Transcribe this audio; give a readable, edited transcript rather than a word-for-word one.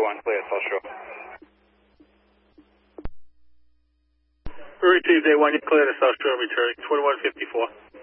21, clear South Shore. We received A1, you're clear to South Shore, returning 2154.